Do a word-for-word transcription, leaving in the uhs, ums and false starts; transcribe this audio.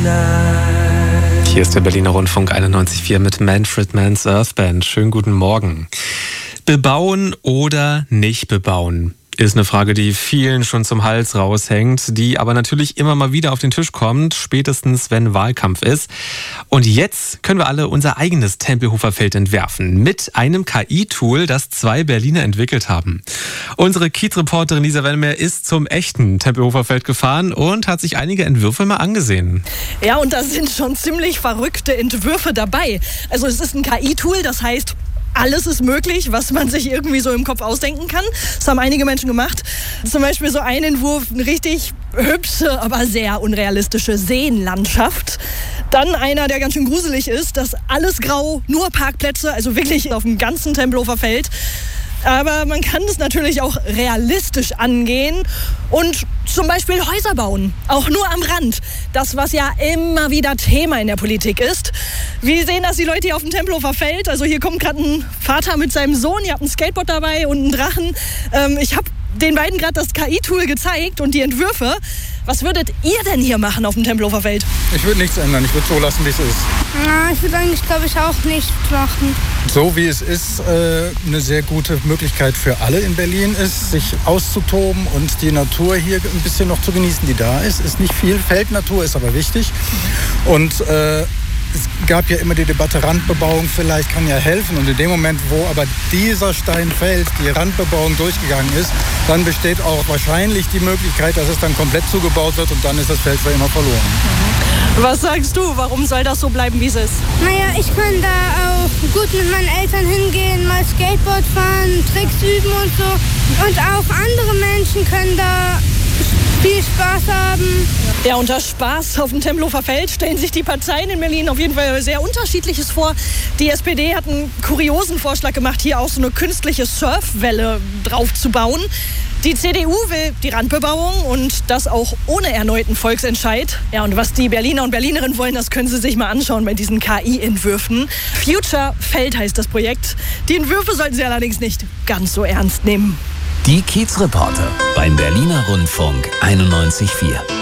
Hier ist der Berliner Rundfunk einundneunzig Komma vier mit Manfred Mann's Earth Band. Schönen guten Morgen. Bebauen oder nicht bebauen? Ist eine Frage, die vielen schon zum Hals raushängt, die aber natürlich immer mal wieder auf den Tisch kommt, spätestens wenn Wahlkampf ist. Und jetzt können wir alle unser eigenes Tempelhofer Feld entwerfen, mit einem K I-Tool, das zwei Berliner entwickelt haben. Unsere Kiez-Reporterin Lisa Wennemer ist zum echten Tempelhofer Feld gefahren und hat sich einige Entwürfe mal angesehen. Ja, und da sind schon ziemlich verrückte Entwürfe dabei. Also es ist ein K I-Tool, das heißt, alles ist möglich, was man sich irgendwie so im Kopf ausdenken kann. Das haben einige Menschen gemacht. Zum Beispiel so ein Entwurf, eine richtig hübsche, aber sehr unrealistische Seenlandschaft. Dann einer, der ganz schön gruselig ist, das alles grau, nur Parkplätze, also wirklich auf dem ganzen Tempelhofer Feld. Aber man kann es natürlich auch realistisch angehen und zum Beispiel Häuser bauen, auch nur am Rand. Das, was ja immer wieder Thema in der Politik ist. Wie sehen das die Leute hier auf dem Tempelhofer Feld? Also hier kommt gerade ein Vater mit seinem Sohn, ihr habt ein Skateboard dabei und einen Drachen. Ähm, ich habe den beiden gerade das K I-Tool gezeigt und die Entwürfe. Was würdet ihr denn hier machen auf dem Tempelhofer Feld? Ich würde nichts ändern, ich würde so lassen, wie es ist. Na, ich würde eigentlich, glaube ich, auch nichts machen. So wie es ist, äh, eine sehr gute Möglichkeit für alle in Berlin ist, sich auszutoben und die Natur hier ein bisschen noch zu genießen, die da ist. Ist nicht viel, Feldnatur ist aber wichtig. Und äh, es gab ja immer die Debatte, Randbebauung vielleicht kann ja helfen. Und in dem Moment, wo aber dieser Stein fällt, die Randbebauung durchgegangen ist, dann besteht auch wahrscheinlich die Möglichkeit, dass es dann komplett zugebaut wird und dann ist das Feld für immer verloren. Mhm. Was sagst du? Warum soll das so bleiben, wie es ist? Naja, ich kann da auch gut mit meinen Eltern hingehen, mal Skateboard fahren, Tricks üben und so. Und auch andere Menschen können da viel Spaß haben. Ja, unter Spaß auf dem Tempelhofer Feld stellen sich die Parteien in Berlin auf jeden Fall sehr Unterschiedliches vor. Die S P D hat einen kuriosen Vorschlag gemacht, hier auch so eine künstliche Surfwelle drauf zu bauen. Die C D U will die Randbebauung und das auch ohne erneuten Volksentscheid. Ja, und was die Berliner und Berlinerinnen wollen, das können Sie sich mal anschauen bei diesen K I-Entwürfen. Future Feld heißt das Projekt. Die Entwürfe sollten Sie allerdings nicht ganz so ernst nehmen. Die Kiez-Reporter beim Berliner Rundfunk einundneunzig Komma vier.